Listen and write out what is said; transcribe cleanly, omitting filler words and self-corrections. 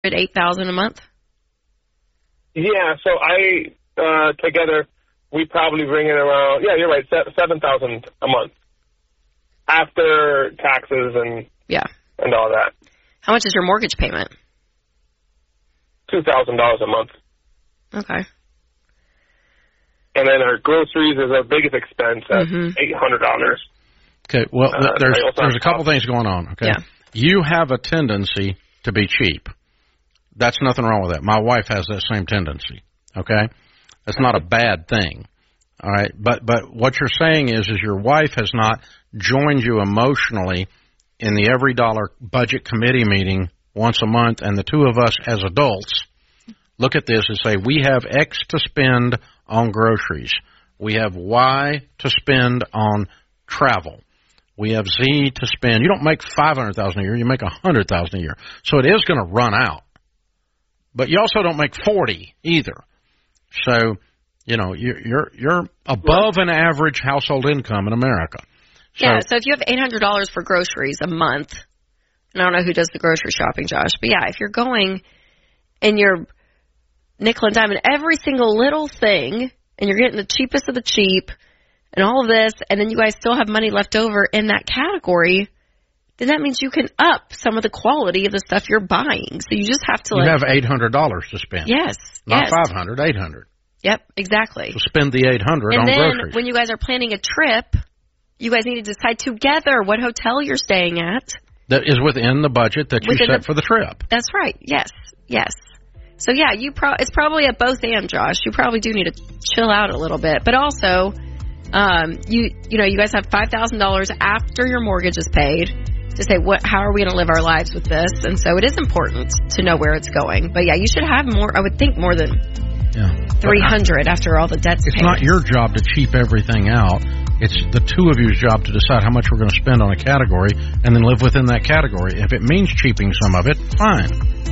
$8,000 a month? Yeah, so together, we probably bring in around, yeah, you're right, $7,000 a month after taxes and all that. How much is your mortgage payment? $2,000 a month. Okay. And then our groceries is our biggest expense at $800. Okay, well, there's a couple things going on, okay? Yeah. You have a tendency to be cheap. That's nothing wrong with that. My wife has that same tendency, okay? That's not a bad thing, all right? But what you're saying is your wife has not joined you emotionally in the Every Dollar Budget Committee meeting once a month, and the two of us as adults look at this and say, we have X to spend on groceries. We have Y to spend on travel. We have Z to spend. You don't make $500,000 a year. You make $100,000 a year. So it is going to run out. But you also don't make 40 either. So, you know, you're above an average household income in America. So, yeah, so if you have $800 for groceries a month, and I don't know who does the grocery shopping, Josh, but yeah, if you're going and you're nickel and diamond every single little thing, and you're getting the cheapest of the cheap, and all of this, and then you guys still have money left over in that category, then that means you can up some of the quality of the stuff you're buying. So you just have to you have $800 to spend. Yes. Not $500, $800. Yep, exactly. So spend the $800 on groceries. And then when you guys are planning a trip, you guys need to decide together what hotel you're staying at. That is within the budget that you set for the trip. That's right. Yes. Yes. So yeah, it's probably a both and, Josh. You probably do need to chill out a little bit, but also, you guys have $5,000 after your mortgage is paid to say how are we going to live our lives with this, and so it is important to know where it's going. But yeah, you should have more. I would think more than 300 after all the debts. It's paid. Not your job to cheap everything out. It's the two of you's job to decide how much we're going to spend on a category and then live within that category. If it means cheaping some of it, fine.